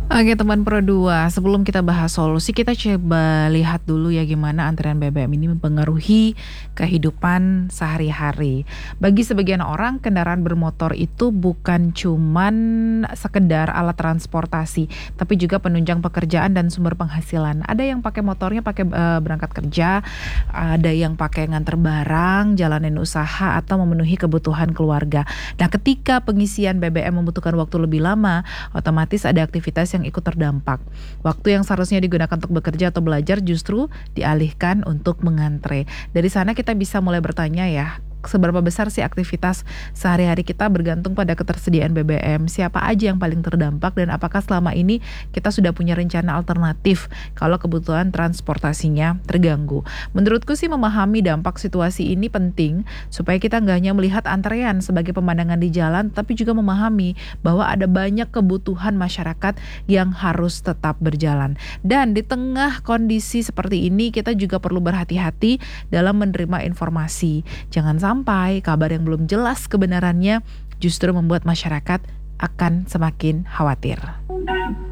Oke teman Pro 2, sebelum kita bahas solusi, kita coba lihat dulu ya gimana antrean BBM ini mempengaruhi kehidupan sehari-hari. Bagi sebagian orang, kendaraan bermotor itu bukan cuman sekedar alat transportasi, tapi juga penunjang pekerjaan dan sumber penghasilan. Ada yang pakai motornya pakai berangkat kerja, ada yang pakai nganter barang, jalanin usaha atau memenuhi kebutuhan keluarga. Nah, ketika pengisian BBM membutuhkan waktu lebih lama, otomatis ada aktivitas yang ikut terdampak. Waktu yang seharusnya digunakan untuk bekerja atau belajar justru dialihkan untuk mengantre. Dari sana kita bisa mulai bertanya ya, seberapa besar sih aktivitas sehari-hari kita bergantung pada ketersediaan BBM, siapa aja yang paling terdampak, dan apakah selama ini kita sudah punya rencana alternatif kalau kebutuhan transportasinya terganggu. Menurutku sih memahami dampak situasi ini penting supaya kita nggak hanya melihat antrean sebagai pemandangan di jalan, tapi juga memahami bahwa ada banyak kebutuhan masyarakat yang harus tetap berjalan. Dan di tengah kondisi seperti ini kita juga perlu berhati-hati dalam menerima informasi. Jangan sampai kabar yang belum jelas kebenarannya justru membuat masyarakat akan semakin khawatir.